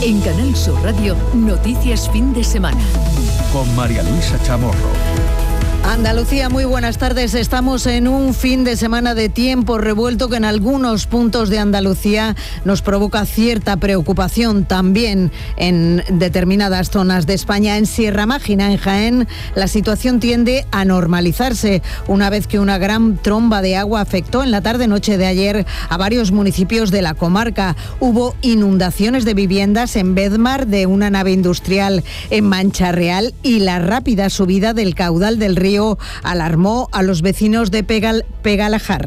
En Canal Sur Radio, Noticias Fin de Semana. Con María Luisa Chamorro. Andalucía, muy buenas tardes. Estamos en un fin de semana de tiempo revuelto que en algunos puntos de Andalucía nos provoca cierta preocupación. También en determinadas zonas de España. En Sierra Mágina, en Jaén, la situación tiende a normalizarse una vez que una gran tromba de agua afectó en la tarde-noche de ayer a varios municipios de la comarca. Hubo inundaciones de viviendas en Bedmar, de una nave industrial en Mancha Real, y la rápida subida del caudal del río alarmó a los vecinos de Pegalajar.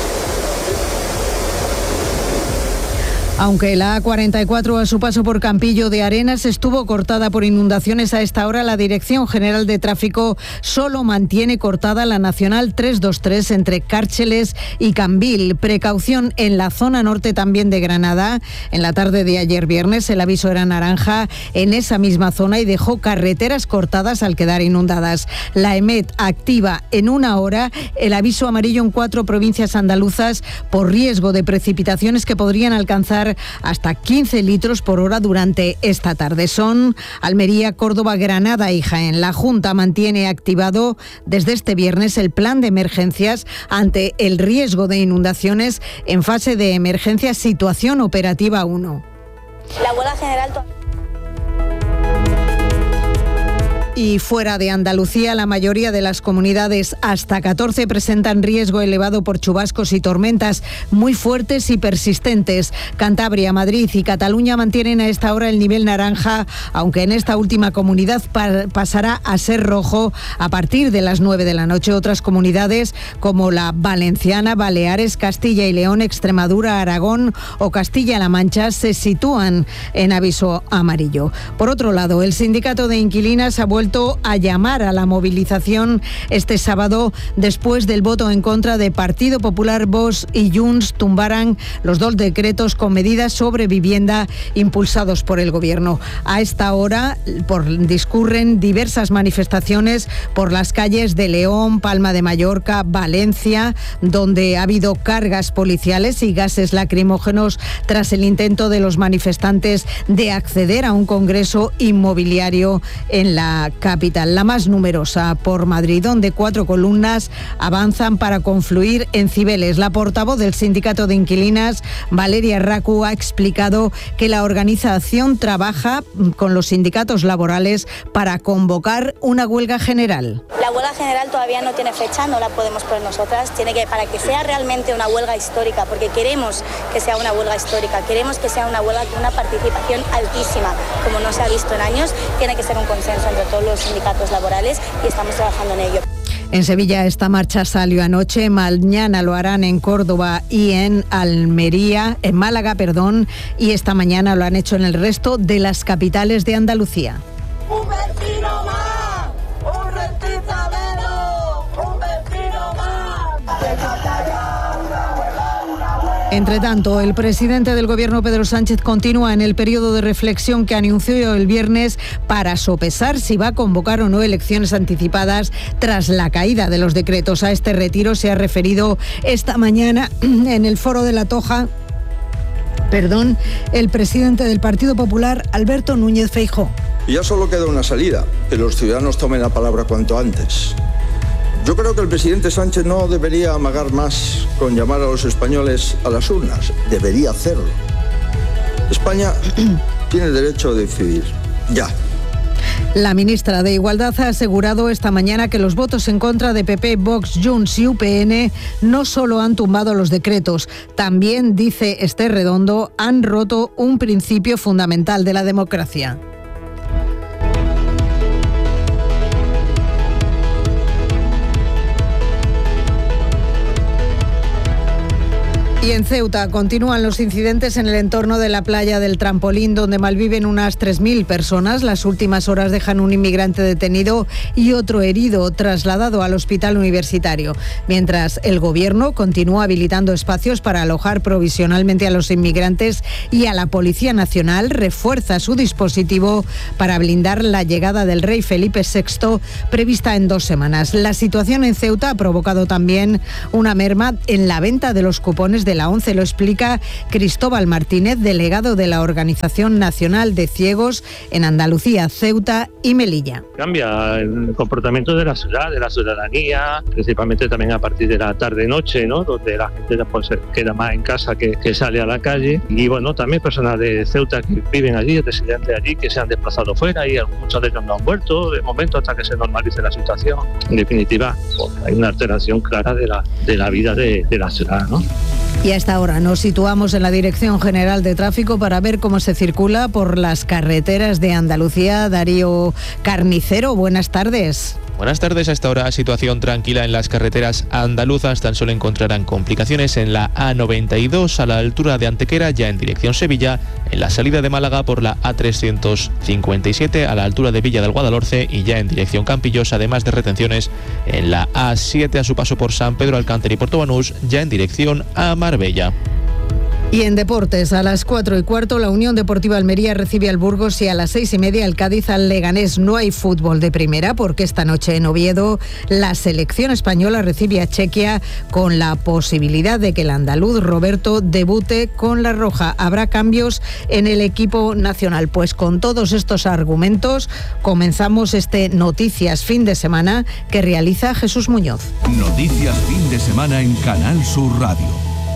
Aunque la A44 a su paso por Campillo de Arenas estuvo cortada por inundaciones a esta hora, la Dirección General de Tráfico solo mantiene cortada la Nacional 323 entre Cárcheles y Cambil. Precaución en la zona norte también de Granada. En la tarde de ayer viernes el aviso era naranja en esa misma zona y dejó carreteras cortadas al quedar inundadas. La EMET activa en una hora el aviso amarillo en 4 provincias andaluzas por riesgo de precipitaciones que podrían alcanzar hasta 15 litros por hora durante esta tarde. Son Almería, Córdoba, Granada y Jaén. La Junta mantiene activado desde este viernes el plan de emergencias ante el riesgo de inundaciones en fase de emergencia, situación operativa 1. La huelga general... Y fuera de Andalucía, la mayoría de las comunidades, hasta 14, presentan riesgo elevado por chubascos y tormentas muy fuertes y persistentes. Cantabria, Madrid y Cataluña mantienen a esta hora el nivel naranja, aunque en esta última comunidad pasará a ser rojo a partir de las 9 de la noche. Otras comunidades como la Valenciana, Baleares, Castilla y León, Extremadura, Aragón o Castilla-La Mancha se sitúan en aviso amarillo. Por otro lado, el sindicato de inquilinas ha vuelto a llamar a la movilización este sábado después del voto en contra de Partido Popular, Vox y Junts tumbaran los 2 decretos con medidas sobre vivienda impulsados por el Gobierno. A esta hora discurren diversas manifestaciones por las calles de León, Palma de Mallorca, Valencia, donde ha habido cargas policiales y gases lacrimógenos tras el intento de los manifestantes de acceder a un congreso inmobiliario en la capital, la más numerosa por Madrid, donde 4 columnas avanzan para confluir en Cibeles. La portavoz del sindicato de inquilinas, Valeria Racu, ha explicado que la organización trabaja con los sindicatos laborales para convocar una huelga general. La huelga general todavía no tiene fecha, no la podemos poner nosotras, para que sea realmente una huelga histórica, porque queremos que sea una huelga histórica, queremos que sea una huelga con una participación altísima, como no se ha visto en años. Tiene que ser un consenso entre todos los sindicatos laborales y estamos trabajando en ello. En Sevilla esta marcha salió anoche, mañana lo harán en Córdoba y en Málaga, y esta mañana lo han hecho en el resto de las capitales de Andalucía. ¡Un vecino más! ¡Un rentitadero! ¡Un vecino más! Entre tanto, el presidente del Gobierno, Pedro Sánchez, continúa en el periodo de reflexión que anunció el viernes para sopesar si va a convocar o no elecciones anticipadas tras la caída de los decretos. A este retiro se ha referido esta mañana en el Foro de la Toja el presidente del Partido Popular, Alberto Núñez Feijóo. Y ya solo queda una salida, que los ciudadanos tomen la palabra cuanto antes. Yo creo que el presidente Sánchez no debería amagar más con llamar a los españoles a las urnas. Debería hacerlo. España tiene derecho a decidir. Ya. La ministra de Igualdad ha asegurado esta mañana que los votos en contra de PP, Vox, Junts y UPN no solo han tumbado los decretos, también, dice Esther Redondo, han roto un principio fundamental de la democracia. Y en Ceuta continúan los incidentes en el entorno de la playa del Trampolín, donde malviven unas 3.000 personas. Las últimas horas dejan un inmigrante detenido y otro herido, trasladado al hospital universitario. Mientras el Gobierno continúa habilitando espacios para alojar provisionalmente a los inmigrantes, y a la Policía Nacional refuerza su dispositivo para blindar la llegada del rey Felipe VI, prevista en 2 semanas. La situación en Ceuta ha provocado también una merma en la venta de los cupones de de la ONCE. Lo explica Cristóbal Martínez, delegado de la Organización Nacional de Ciegos en Andalucía, Ceuta y Melilla. Cambia el comportamiento de la ciudad, de la ciudadanía, principalmente también a partir de la tarde-noche, ¿no? Donde la gente pues, se queda más en casa que sale a la calle. Y bueno, también personas de Ceuta que viven allí, residentes allí, que se han desplazado fuera y muchos de ellos no han vuelto de momento hasta que se normalice la situación. En definitiva, pues, hay una alteración clara de la vida de la ciudad, ¿no? Y a esta hora nos situamos en la Dirección General de Tráfico para ver cómo se circula por las carreteras de Andalucía. Darío Carnicero, buenas tardes. Buenas tardes. A esta hora situación tranquila en las carreteras andaluzas. Tan solo encontrarán complicaciones en la A92 a la altura de Antequera, ya en dirección Sevilla, en la salida de Málaga por la A357 a la altura de Villa del Guadalhorce y ya en dirección Campillos, además de retenciones en la A7 a su paso por San Pedro Alcántara y Puerto Banús, ya en dirección a Marbella. Y en deportes, a las 4:15, la Unión Deportiva Almería recibe al Burgos y a las 6:30 el Cádiz al Leganés. No hay fútbol de primera porque esta noche en Oviedo la selección española recibe a Chequia con la posibilidad de que el andaluz Roberto debute con la roja. Habrá cambios en el equipo nacional. Pues con todos estos argumentos comenzamos este Noticias Fin de Semana que realiza Jesús Muñoz. Noticias Fin de Semana en Canal Sur Radio.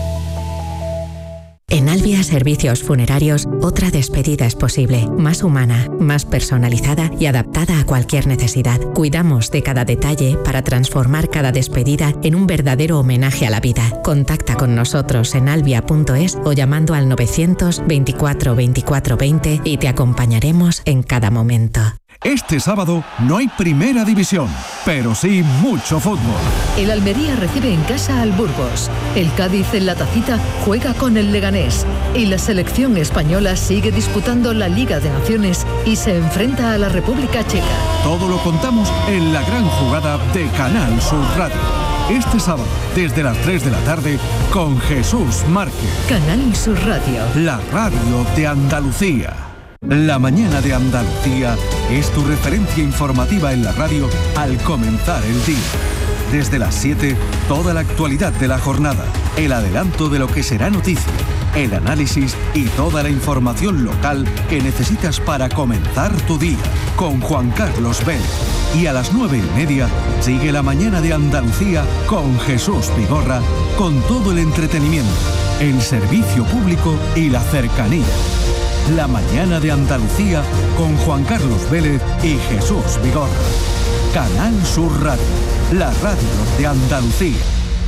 En Albia Servicios Funerarios, otra despedida es posible, más humana, más personalizada y adaptada a cualquier necesidad. Cuidamos de cada detalle para transformar cada despedida en un verdadero homenaje a la vida. Contacta con nosotros en albia.es o llamando al 924 24 20 y te acompañaremos en cada momento. Este sábado no hay primera división, pero sí mucho fútbol. El Almería recibe en casa al Burgos. El Cádiz en la Tacita juega con el Leganés. Y la selección española sigue disputando la Liga de Naciones y se enfrenta a la República Checa. Todo lo contamos en la gran jugada de Canal Sur Radio. Este sábado, desde las 3 de la tarde, con Jesús Márquez. Canal Sur Radio. La radio de Andalucía. La mañana de Andalucía es tu referencia informativa en la radio al comenzar el día. Desde las 7, toda la actualidad de la jornada, el adelanto de lo que será noticia, el análisis y toda la información local que necesitas para comenzar tu día. Con Juan Carlos Vélez. Y a las 9:30 sigue la mañana de Andalucía con Jesús Vigorra, con todo el entretenimiento, el servicio público y la cercanía. La mañana de Andalucía con Juan Carlos Vélez y Jesús Vigorra. Canal Sur Radio, la radio de Andalucía.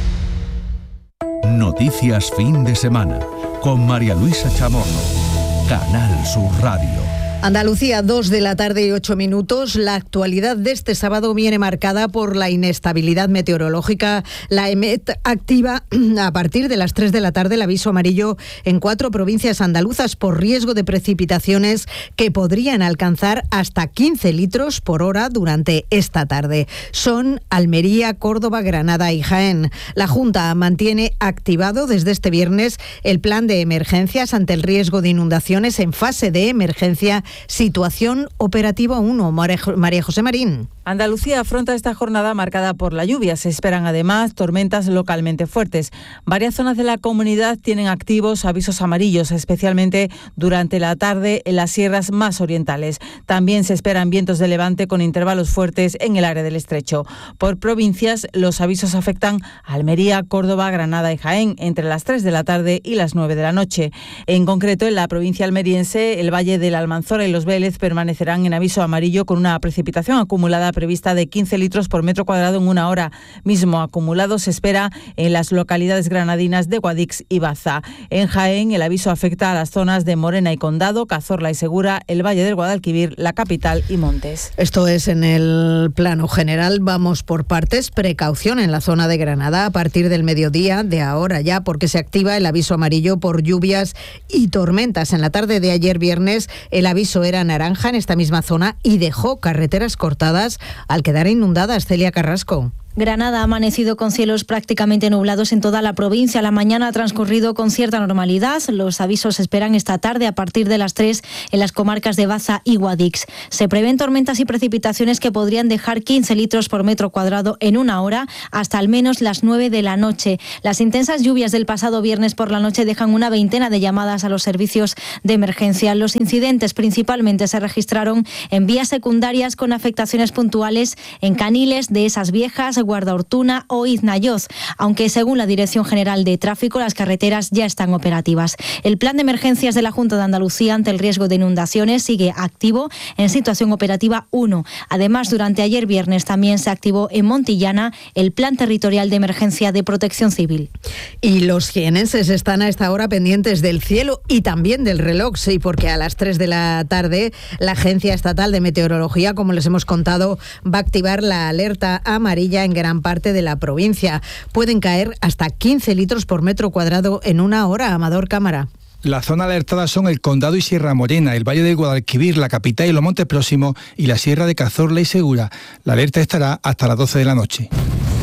Noticias Fin de Semana con María Luisa Chamorro. Canal Sur Radio. Andalucía, 2:08 p.m. La actualidad de este sábado viene marcada por la inestabilidad meteorológica. La EMET activa a partir de las 3 de la tarde el aviso amarillo en 4 provincias andaluzas por riesgo de precipitaciones que podrían alcanzar hasta 15 litros por hora durante esta tarde. Son Almería, Córdoba, Granada y Jaén. La Junta mantiene activado desde este viernes el plan de emergencias ante el riesgo de inundaciones en fase de emergencia. Situación operativa 1. María José Marín. Andalucía afronta esta jornada marcada por la lluvia. Se esperan además tormentas localmente fuertes. Varias zonas de la comunidad tienen activos avisos amarillos, especialmente durante la tarde en las sierras más orientales. También se esperan vientos de levante con intervalos fuertes en el área del Estrecho. Por provincias, los avisos afectan a Almería, Córdoba, Granada y Jaén entre las 3 de la tarde y las 9 de la noche. En concreto, en la provincia almeriense, el Valle del Almanzora y Los Vélez permanecerán en aviso amarillo con una precipitación acumulada prevista de 15 litros por metro cuadrado en una hora. Mismo acumulado se espera en las localidades granadinas de Guadix y Baza. En Jaén, el aviso afecta a las zonas de Morena y Condado, Cazorla y Segura, el Valle del Guadalquivir, la capital y Montes. Esto es en el plano general. Vamos por partes. Precaución en la zona de Granada a partir del mediodía de ahora ya, porque se activa el aviso amarillo por lluvias y tormentas. En la tarde de ayer viernes el aviso era naranja en esta misma zona y dejó carreteras cortadas al quedar inundadas. Celia Carrasco. Granada ha amanecido con cielos prácticamente nublados en toda la provincia. La mañana ha transcurrido con cierta normalidad. Los avisos se esperan esta tarde a partir de las 3 en las comarcas de Baza y Guadix. Se prevén tormentas y precipitaciones que podrían dejar 15 litros por metro cuadrado en una hora hasta al menos las 9 de la noche. Las intensas lluvias del pasado viernes por la noche dejan una veintena de llamadas a los servicios de emergencia. Los incidentes principalmente se registraron en vías secundarias con afectaciones puntuales en Caniles, Dehesas Viejas, Guardaortuna o Iznayoz, aunque según la Dirección General de Tráfico las carreteras ya están operativas. El plan de emergencias de la Junta de Andalucía ante el riesgo de inundaciones sigue activo en situación operativa 1. Además, durante ayer viernes también se activó en Montillana el Plan Territorial de Emergencia de Protección Civil. Y los jienenses están a esta hora pendientes del cielo y también del reloj, sí, porque a las 3 de la tarde la Agencia Estatal de Meteorología, como les hemos contado, va a activar la alerta amarilla en gran parte de la provincia. Pueden caer hasta 15 litros por metro cuadrado en una hora. Amador Cámara. Las zonas alertadas son el Condado y Sierra Morena, el Valle del Guadalquivir, la capital y los montes próximos y la Sierra de Cazorla y Segura. La alerta estará hasta las 12 de la noche.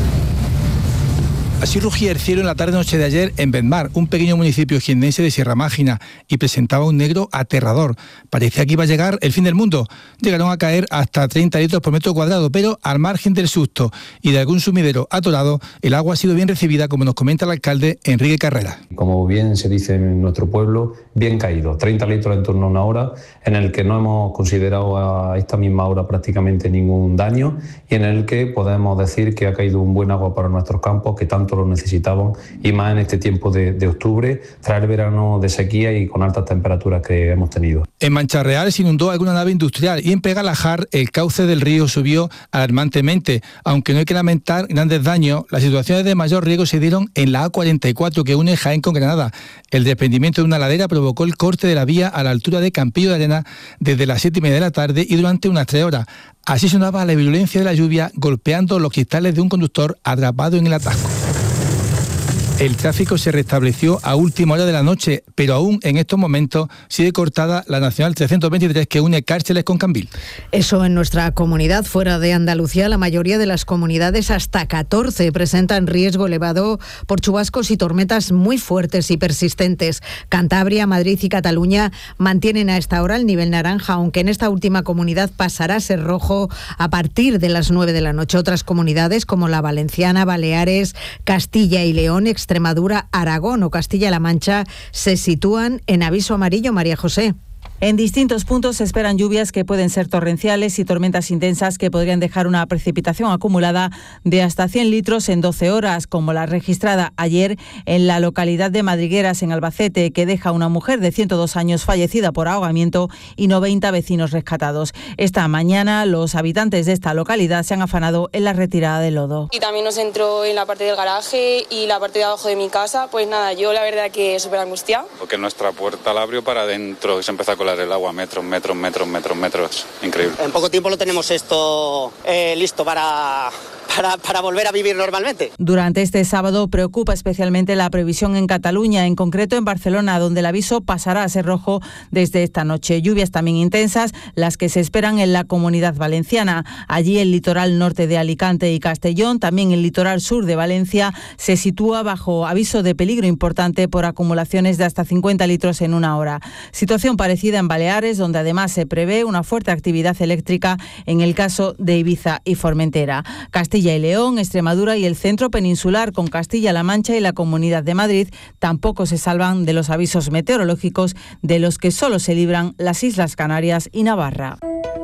Así rugía el cielo en la tarde-noche de ayer en Bedmar, un pequeño municipio jiennense de Sierra Mágina, y presentaba un negro aterrador. Parecía que iba a llegar el fin del mundo. Llegaron a caer hasta 30 litros por metro cuadrado, pero al margen del susto y de algún sumidero atorado, el agua ha sido bien recibida, como nos comenta el alcalde Enrique Carrera. Como bien se dice en nuestro pueblo, bien caído. 30 litros en torno a una hora, en el que no hemos considerado a esta misma hora prácticamente ningún daño y en el que podemos decir que ha caído un buen agua para nuestros campos, que tanto lo necesitaban, y más en este tiempo de octubre, tras el verano de sequía y con altas temperaturas que hemos tenido. En Mancharreal se inundó alguna nave industrial y en Pegalajar el cauce del río subió alarmantemente. Aunque no hay que lamentar grandes daños, las situaciones de mayor riesgo se dieron en la A44 que une Jaén con Granada. El desprendimiento de una ladera provocó el corte de la vía a la altura de Campillo de Arena desde las 7:30 de la tarde y durante unas 3 horas. Así sonaba la violencia de la lluvia golpeando los cristales de un conductor atrapado en el atasco. El tráfico se restableció a última hora de la noche, pero aún en estos momentos sigue cortada la Nacional 323 que une Cárceles con Cambil. Eso en nuestra comunidad. Fuera de Andalucía, la mayoría de las comunidades, hasta 14, presentan riesgo elevado por chubascos y tormentas muy fuertes y persistentes. Cantabria, Madrid y Cataluña mantienen a esta hora el nivel naranja, aunque en esta última comunidad pasará a ser rojo a partir de las 9 de la noche. Otras comunidades como la Valenciana, Baleares, Castilla y León, Extremadura, Aragón o Castilla-La Mancha se sitúan en aviso amarillo. María José. En distintos puntos se esperan lluvias que pueden ser torrenciales y tormentas intensas que podrían dejar una precipitación acumulada de hasta 100 litros en 12 horas, como la registrada ayer en la localidad de Madrigueras, en Albacete, que deja a una mujer de 102 años fallecida por ahogamiento y 90 vecinos rescatados. Esta mañana los habitantes de esta localidad se han afanado en la retirada del lodo. Y también nos entró en la parte del garaje y la parte de abajo de mi casa. Pues nada, yo la verdad que súper angustiada. Porque nuestra puerta la abrió para adentro y se empezó a colar el agua, metros, increíble. En poco tiempo lo tenemos esto listo para volver a vivir normalmente. Durante este sábado preocupa especialmente la previsión en Cataluña, en concreto en Barcelona, donde el aviso pasará a ser rojo desde esta noche. Lluvias también intensas, las que se esperan en la Comunidad Valenciana. Allí el litoral norte de Alicante y Castellón, también el litoral sur de Valencia, se sitúa bajo aviso de peligro importante por acumulaciones de hasta 50 litros en una hora. Situación parecida en Baleares, donde además se prevé una fuerte actividad eléctrica en el caso de Ibiza y Formentera. Castilla y León, Extremadura y el centro peninsular, con Castilla-La Mancha y la Comunidad de Madrid, tampoco se salvan de los avisos meteorológicos, de los que solo se libran las Islas Canarias y Navarra.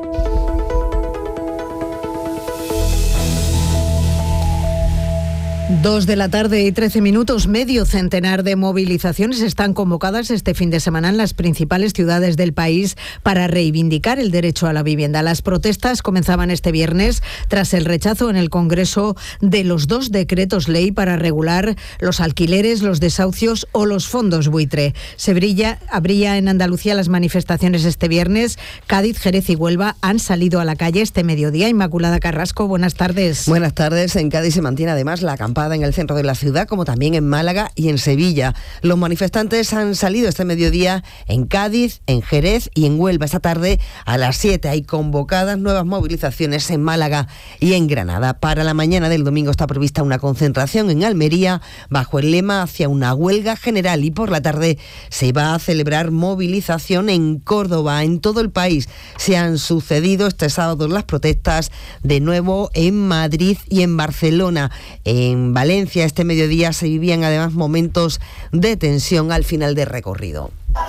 2 de la tarde y 13 minutos, medio centenar de movilizaciones están convocadas este fin de semana en las principales ciudades del país para reivindicar el derecho a la vivienda. Las protestas comenzaban este viernes tras el rechazo en el Congreso de los 2 decretos ley para regular los alquileres, los desahucios o los fondos buitre. Habría en Andalucía las manifestaciones este viernes. Cádiz, Jerez y Huelva han salido a la calle este mediodía. Inmaculada Carrasco, buenas tardes. Buenas tardes. En Cádiz se mantiene además la campaña acampada en el centro de la ciudad, como también en Málaga y en Sevilla. Los manifestantes han salido este mediodía en Cádiz, en Jerez y en Huelva. Esta tarde a las 7 hay convocadas nuevas movilizaciones en Málaga y en Granada. Para la mañana del domingo está prevista una concentración en Almería bajo el lema hacia una huelga general, y por la tarde se va a celebrar movilización en Córdoba. En todo el país se han sucedido este sábado las protestas, de nuevo en Madrid y en Barcelona. En Valencia este mediodía se vivían además momentos de tensión al final del recorrido.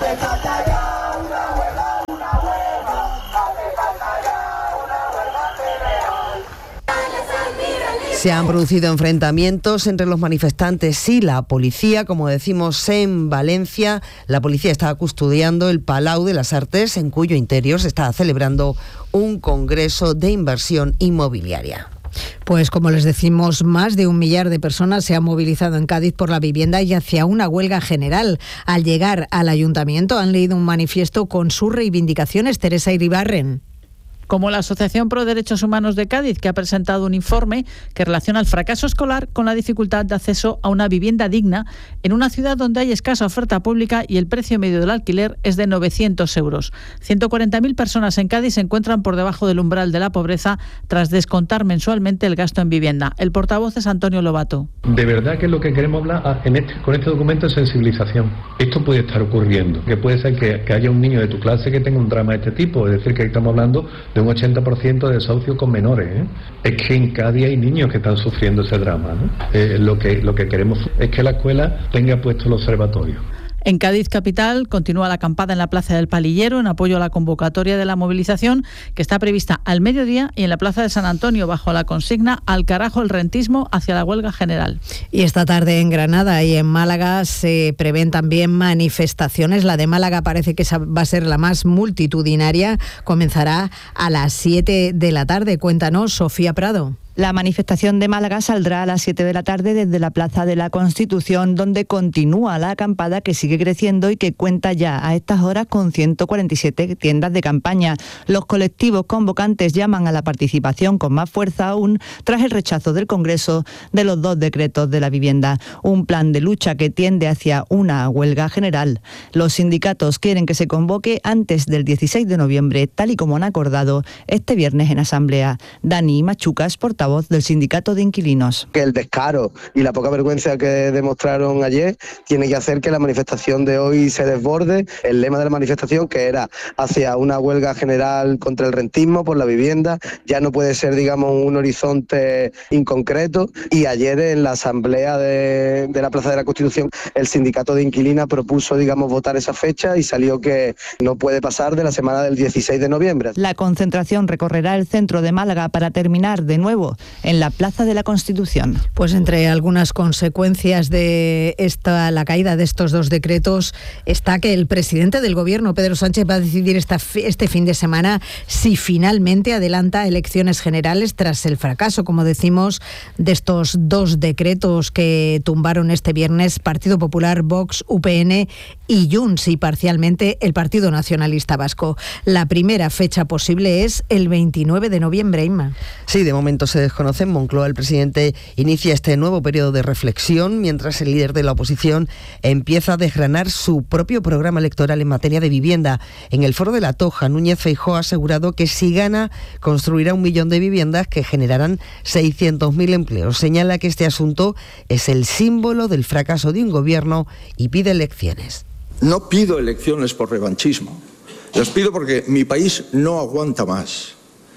Se han producido enfrentamientos entre los manifestantes y la policía, como decimos, en Valencia. La policía está custodiando el Palau de las Artes, en cuyo interior se está celebrando un congreso de inversión inmobiliaria. Pues como les decimos, más de 1 millar de personas se han movilizado en Cádiz por la vivienda y hacia una huelga general. Al llegar al ayuntamiento han leído un manifiesto con sus reivindicaciones. Teresa Iribarren. Como la Asociación Pro Derechos Humanos de Cádiz, que ha presentado un informe que relaciona el fracaso escolar con la dificultad de acceso a una vivienda digna en una ciudad donde hay escasa oferta pública y el precio medio del alquiler es de 900 euros. 140.000 personas en Cádiz se encuentran por debajo del umbral de la pobreza tras descontar mensualmente el gasto en vivienda. El portavoz es Antonio Lobato. De verdad que lo que queremos hablar con este documento es sensibilización. Esto puede estar ocurriendo, que puede ser que haya un niño de tu clase que tenga un drama de este tipo, es decir, que estamos hablando de un 80% de desahucio con menores. Es que en Cádiz hay niños que están sufriendo ese drama, ¿no? Lo que queremos es que la escuela tenga puesto el observatorio. En Cádiz capital continúa la acampada en la Plaza del Palillero en apoyo a la convocatoria de la movilización, que está prevista al mediodía, y en la Plaza de San Antonio bajo la consigna "Al carajo el rentismo", hacia la huelga general. Y esta tarde en Granada y en Málaga se prevén también manifestaciones. La de Málaga parece que va a ser la más multitudinaria. Comenzará a las 7 de la tarde. Cuéntanos, Sofía Prado. La manifestación de Málaga saldrá a las 7 de la tarde desde la Plaza de la Constitución, donde continúa la acampada, que sigue creciendo y que cuenta ya a estas horas con 147 tiendas de campaña. Los colectivos convocantes llaman a la participación con más fuerza aún tras el rechazo del Congreso de los 2 decretos de la vivienda. Un plan de lucha que tiende hacia una huelga general. Los sindicatos quieren que se convoque antes del 16 de noviembre, tal y como han acordado este viernes en asamblea. Dani Machucas, portavoz del Sindicato de Inquilinos. Que el descaro y la poca vergüenza que demostraron ayer tiene que hacer que la manifestación de hoy se desborde. El lema de la manifestación, que era hacia una huelga general contra el rentismo por la vivienda, ya no puede ser, digamos, un horizonte inconcreto. Y ayer en la asamblea de la Plaza de la Constitución, el Sindicato de Inquilinas propuso, digamos, votar esa fecha, y salió que no puede pasar de la semana del 16 de noviembre. La concentración recorrerá el centro de Málaga para terminar de nuevo en la Plaza de la Constitución. Pues entre algunas consecuencias de la caída de estos 2 decretos está que el presidente del Gobierno, Pedro Sánchez, va a decidir este fin de semana si finalmente adelanta elecciones generales tras el fracaso, como decimos, de estos 2 decretos que tumbaron este viernes Partido Popular, Vox, UPN y Junts, y parcialmente el Partido Nacionalista Vasco. La primera fecha posible es el 29 de noviembre, Inma. Sí, de momento se desconoce. En Moncloa el presidente inicia este nuevo periodo de reflexión, mientras el líder de la oposición empieza a desgranar su propio programa electoral en materia de vivienda. En el Foro de la Toja, Núñez Feijóo ha asegurado que si gana, construirá 1 millón de viviendas que generarán 600.000 empleos. Señala que este asunto es el símbolo del fracaso de un gobierno y pide elecciones. No pido elecciones por revanchismo. Las pido porque mi país no aguanta más.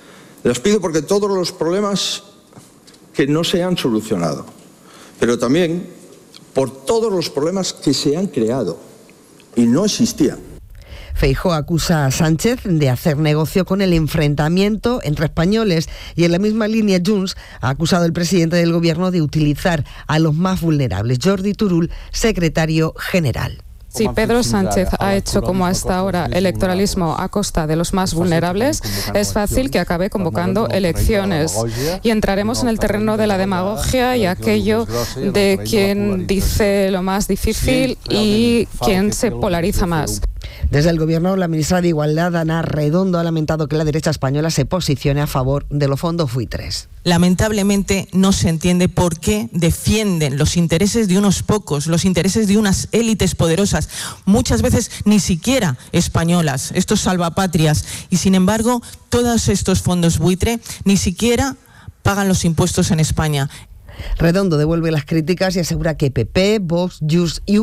Las pido porque todos los problemas que no se han solucionado, pero también por todos los problemas que se han creado y no existían. Feijóo acusa a Sánchez de hacer negocio con el enfrentamiento entre españoles, y en la misma línea Junts ha acusado al presidente del Gobierno de utilizar a los más vulnerables. Jordi Turull, secretario general. Si Pedro Sánchez ha hecho como hasta ahora electoralismo a costa de los más vulnerables, es fácil que acabe convocando elecciones. Y entraremos en el terreno de la demagogia y aquello de quien dice lo más difícil y quien se polariza más. Desde el Gobierno, la ministra de Igualdad, Ana Redondo, ha lamentado que la derecha española se posicione a favor de los fondos buitres. Lamentablemente no se entiende por qué defienden los intereses de unos pocos, los intereses de unas élites poderosas, muchas veces ni siquiera españolas, estos salvapatrias, y sin embargo todos estos fondos buitre ni siquiera pagan los impuestos en España. Redondo devuelve las críticas y asegura que PP, Vox, Junts y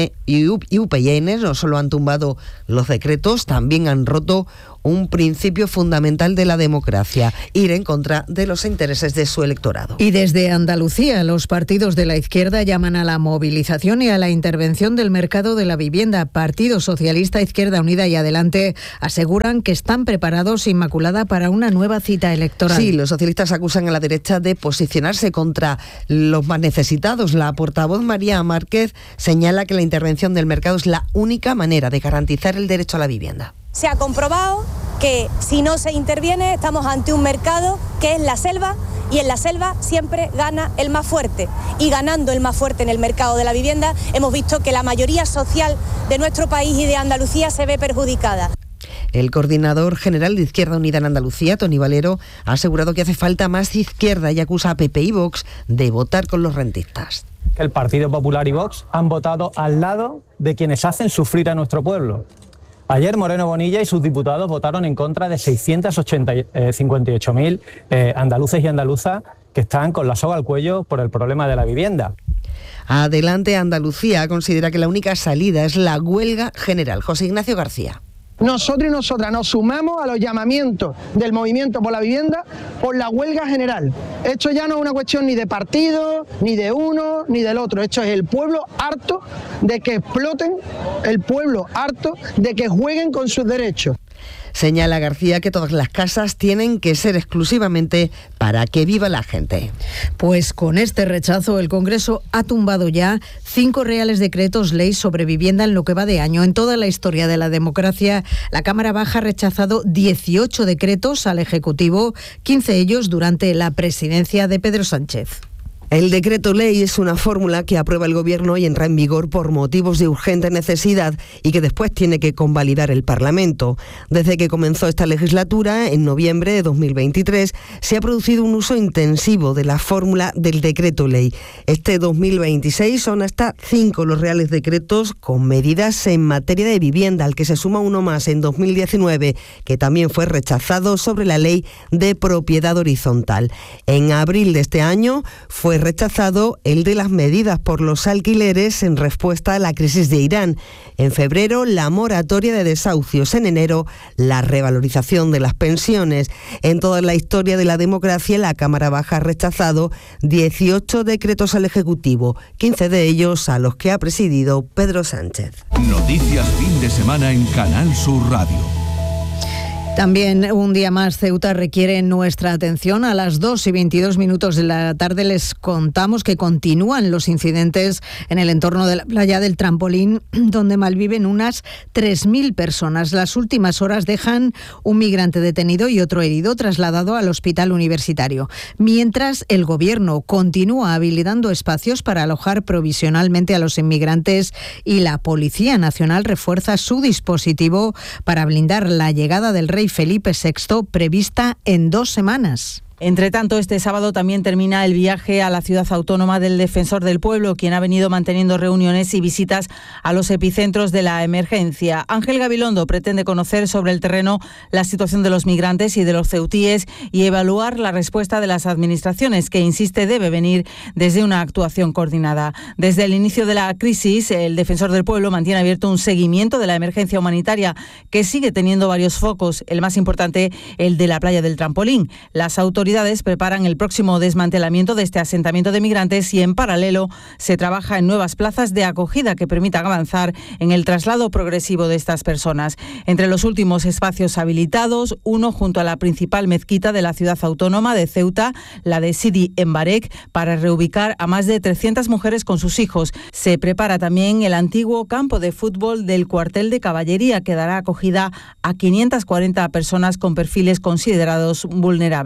UPyN no solo han tumbado los decretos, también han roto un principio fundamental de la democracia, ir en contra de los intereses de su electorado. Y desde Andalucía, los partidos de la izquierda llaman a la movilización y a la intervención del mercado de la vivienda. Partido Socialista, Izquierda Unida y Adelante aseguran que están preparados, Inmaculada, para una nueva cita electoral. Sí, los socialistas acusan a la derecha de posicionarse contra los más necesitados. La portavoz María Márquez señala que la intervención del mercado es la única manera de garantizar el derecho a la vivienda. Se ha comprobado que si no se interviene estamos ante un mercado que es la selva, y en la selva siempre gana el más fuerte. Y ganando el más fuerte en el mercado de la vivienda, hemos visto que la mayoría social de nuestro país y de Andalucía se ve perjudicada. El coordinador general de Izquierda Unida en Andalucía, Tony Valero, ha asegurado que hace falta más izquierda y acusa a PP y Vox de votar con los rentistas. El Partido Popular y Vox han votado al lado de quienes hacen sufrir a nuestro pueblo. Ayer Moreno Bonilla y sus diputados votaron en contra de 658.000 andaluces y andaluzas que están con la soga al cuello por el problema de la vivienda. Adelante Andalucía considera que la única salida es la huelga general. José Ignacio García. Nosotros y nosotras nos sumamos a los llamamientos del movimiento por la vivienda por la huelga general. Esto ya no es una cuestión ni de partido, ni de uno, ni del otro. Esto es el pueblo harto de que exploten, el pueblo harto de que jueguen con sus derechos. Señala García que todas las casas tienen que ser exclusivamente para que viva la gente. Pues con este rechazo el Congreso ha tumbado ya 5 reales decretos ley sobre vivienda en lo que va de año. En toda la historia de la democracia, la Cámara Baja ha rechazado 18 decretos al Ejecutivo, 15 ellos durante la presidencia de Pedro Sánchez. El decreto ley es una fórmula que aprueba el Gobierno y entra en vigor por motivos de urgente necesidad y que después tiene que convalidar el Parlamento. Desde que comenzó esta legislatura, en noviembre de 2023, se ha producido un uso intensivo de la fórmula del decreto ley. Este 2026 son hasta 5 los reales decretos con medidas en materia de vivienda, al que se suma uno más en 2019, que también fue rechazado, sobre la ley de propiedad horizontal. En abril de este año fue rechazado el de las medidas por los alquileres en respuesta a la crisis de Irán. En febrero, la moratoria de desahucios. En enero, la revalorización de las pensiones. En toda la historia de la democracia, la Cámara Baja ha rechazado 18 decretos al Ejecutivo, 15 de ellos a los que ha presidido Pedro Sánchez. Noticias fin de semana en Canal Sur Radio. También un día más Ceuta requiere nuestra atención. A las 2:22 de la tarde les contamos que continúan los incidentes en el entorno de la playa del Trampolín, donde malviven unas 3.000 personas. Las últimas horas dejan un migrante detenido y otro herido trasladado al hospital universitario. Mientras el Gobierno continúa habilitando espacios para alojar provisionalmente a los inmigrantes y la Policía Nacional refuerza su dispositivo para blindar la llegada del rey Felipe VI, prevista en 2 semanas. Entre tanto, este sábado también termina el viaje a la ciudad autónoma del Defensor del Pueblo, quien ha venido manteniendo reuniones y visitas a los epicentros de la emergencia. Ángel Gabilondo pretende conocer sobre el terreno la situación de los migrantes y de los ceutíes y evaluar la respuesta de las administraciones, que insiste debe venir desde una actuación coordinada. Desde el inicio de la crisis, el Defensor del Pueblo mantiene abierto un seguimiento de la emergencia humanitaria, que sigue teniendo varios focos, el más importante, el de la playa del Trampolín. Las autoridades preparan el próximo desmantelamiento de este asentamiento de migrantes y en paralelo se trabaja en nuevas plazas de acogida que permitan avanzar en el traslado progresivo de estas personas. Entre los últimos espacios habilitados, uno junto a la principal mezquita de la ciudad autónoma de Ceuta, la de Sidi Embarek, para reubicar a más de 300 mujeres con sus hijos. Se prepara también el antiguo campo de fútbol del cuartel de caballería, que dará acogida a 540 personas con perfiles considerados vulnerables.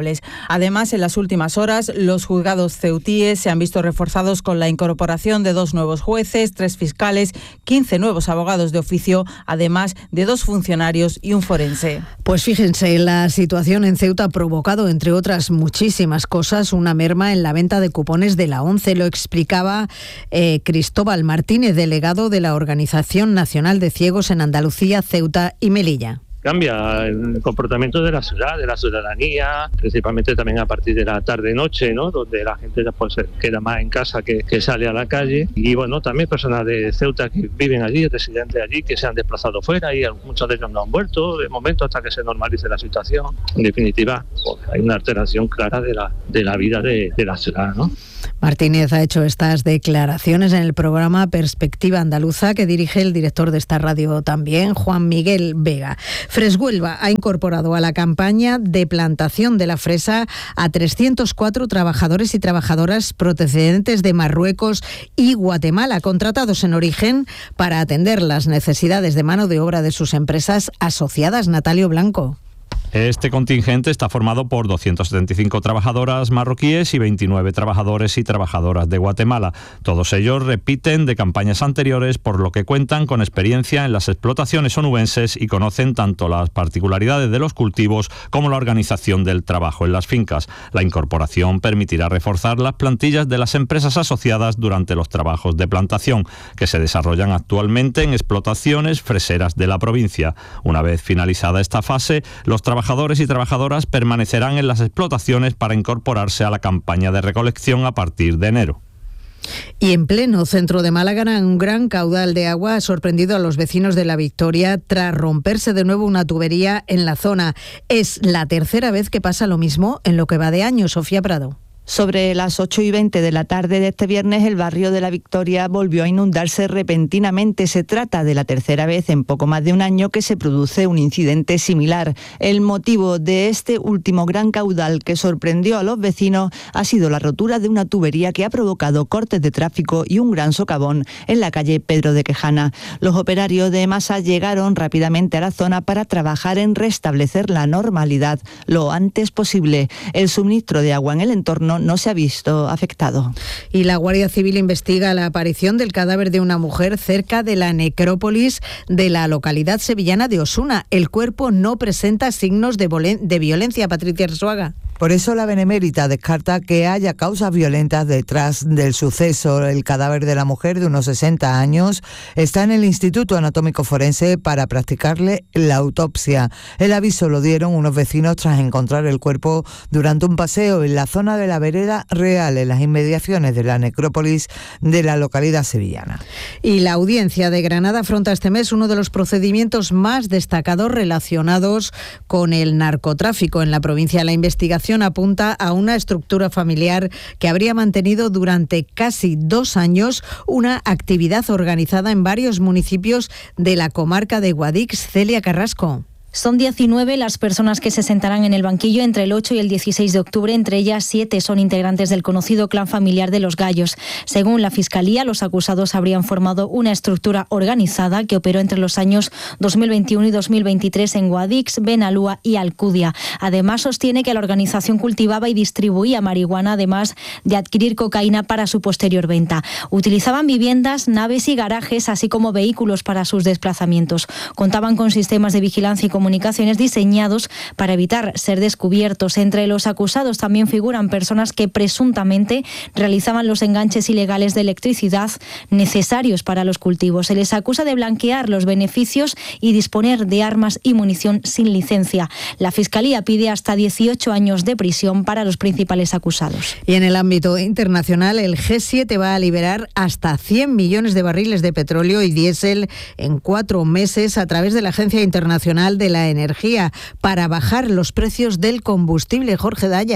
Además, en las últimas horas, los juzgados ceutíes se han visto reforzados con la incorporación de 2 nuevos jueces, 3 fiscales, 15 nuevos abogados de oficio, además de 2 funcionarios y un forense. Pues fíjense, la situación en Ceuta ha provocado, entre otras muchísimas cosas, una merma en la venta de cupones de la ONCE. Lo explicaba Cristóbal Martínez, delegado de la Organización Nacional de Ciegos en Andalucía, Ceuta y Melilla. Cambia el comportamiento de la ciudad, de la ciudadanía, principalmente también a partir de la tarde-noche, ¿no? Donde la gente pues se queda más en casa que sale a la calle. Y bueno, también personas de Ceuta que viven allí, residentes allí, que se han desplazado fuera y muchos de ellos no han vuelto de momento hasta que se normalice la situación. En definitiva, pues, hay una alteración clara de la vida de la ciudad, ¿no? Martínez ha hecho estas declaraciones en el programa Perspectiva Andaluza, que dirige el director de esta radio también, Juan Miguel Vega. Freshuelva ha incorporado a la campaña de plantación de la fresa a 304 trabajadores y trabajadoras procedentes de Marruecos y Guatemala, contratados en origen para atender las necesidades de mano de obra de sus empresas asociadas. Natalio Blanco. Este contingente está formado por 275 trabajadoras marroquíes y 29 trabajadores y trabajadoras de Guatemala. Todos ellos repiten de campañas anteriores, por lo que cuentan con experiencia en las explotaciones onubenses y conocen tanto las particularidades de los cultivos como la organización del trabajo en las fincas. La incorporación permitirá reforzar las plantillas de las empresas asociadas durante los trabajos de plantación, que se desarrollan actualmente en explotaciones freseras de la provincia. Una vez finalizada esta fase, los trabajadores y trabajadoras permanecerán en las explotaciones para incorporarse a la campaña de recolección a partir de enero. Y en pleno centro de Málaga, un gran caudal de agua ha sorprendido a los vecinos de La Victoria tras romperse de nuevo una tubería en la zona. Es la tercera vez que pasa lo mismo en lo que va de año. Sofía Prado. Sobre las 8:20 de la tarde de este viernes, el barrio de La Victoria volvió a inundarse repentinamente. Se trata de la tercera vez en poco más de un año que se produce un incidente similar. El motivo de este último gran caudal que sorprendió a los vecinos ha sido la rotura de una tubería que ha provocado cortes de tráfico y un gran socavón en la calle Pedro de Quejana. Los operarios de Masa llegaron rápidamente a la zona para trabajar en restablecer la normalidad lo antes posible. El suministro de agua en el entorno no se ha visto afectado. Y la Guardia Civil investiga la aparición del cadáver de una mujer cerca de la necrópolis de la localidad sevillana de Osuna. El cuerpo no presenta signos de violencia. Patricia Arzuaga. Por eso la Benemérita descarta que haya causas violentas detrás del suceso. El cadáver de la mujer de unos 60 años está en el Instituto Anatómico Forense para practicarle la autopsia. El aviso lo dieron unos vecinos tras encontrar el cuerpo durante un paseo en la zona de la Vereda Real, en las inmediaciones de la necrópolis de la localidad sevillana. Y la Audiencia de Granada afronta este mes uno de los procedimientos más destacados relacionados con el narcotráfico en la provincia. La investigación apunta a una estructura familiar que habría mantenido durante casi 2 años una actividad organizada en varios municipios de la comarca de Guadix. Celia Carrasco. Son 19 las personas que se sentarán en el banquillo entre el 8 y el 16 de octubre. Entre ellas, 7 son integrantes del conocido clan familiar de los Gallos. Según la Fiscalía, los acusados habrían formado una estructura organizada que operó entre los años 2021 y 2023 en Guadix, Benalúa y Alcudia. Además, sostiene que la organización cultivaba y distribuía marihuana, además de adquirir cocaína para su posterior venta. Utilizaban viviendas, naves y garajes, así como vehículos para sus desplazamientos. Contaban con sistemas de vigilancia y comunicaciones diseñados para evitar ser descubiertos. Entre los acusados también figuran personas que presuntamente realizaban los enganches ilegales de electricidad necesarios para los cultivos. Se les acusa de blanquear los beneficios y disponer de armas y munición sin licencia. La Fiscalía pide hasta 18 años de prisión para los principales acusados. Y en el ámbito internacional, el G7 va a liberar hasta 100 millones de barriles de petróleo y diésel en 4 meses a través de la Agencia Internacional de la Energía para bajar los precios del combustible. Jorge Dayas.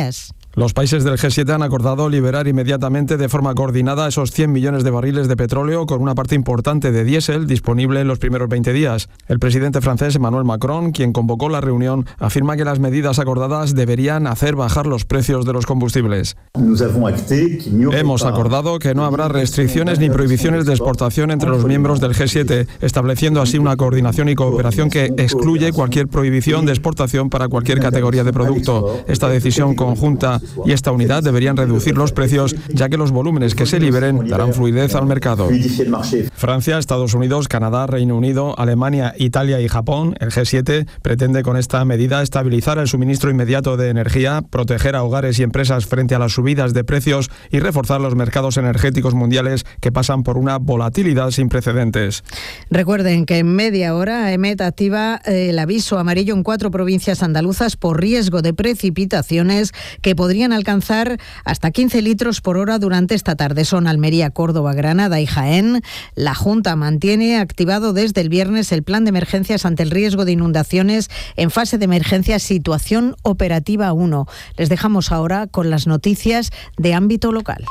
Los países del G7 han acordado liberar inmediatamente de forma coordinada esos 100 millones de barriles de petróleo con una parte importante de diésel disponible en los primeros 20 días. El presidente francés Emmanuel Macron, quien convocó la reunión, afirma que las medidas acordadas deberían hacer bajar los precios de los combustibles. Hemos acordado que no habrá restricciones ni prohibiciones de exportación entre los miembros del G7, estableciendo así una coordinación y cooperación que excluye cualquier prohibición de exportación para cualquier categoría de producto. Esta decisión conjunta y esta unidad deberían reducir los precios, ya que los volúmenes que se liberen darán fluidez al mercado. Francia, Estados Unidos, Canadá, Reino Unido, Alemania, Italia y Japón, el G7, pretende con esta medida estabilizar el suministro inmediato de energía, proteger a hogares y empresas frente a las subidas de precios y reforzar los mercados energéticos mundiales que pasan por una volatilidad sin precedentes. Recuerden que en media hora AEMET activa el aviso amarillo en 4 provincias andaluzas por riesgo de precipitaciones que podrían alcanzar hasta 15 litros por hora durante esta tarde. Son Almería, Córdoba, Granada y Jaén. La Junta mantiene activado desde el viernes el plan de emergencias ante el riesgo de inundaciones en fase de emergencia situación operativa 1. Les dejamos ahora con las noticias de ámbito local.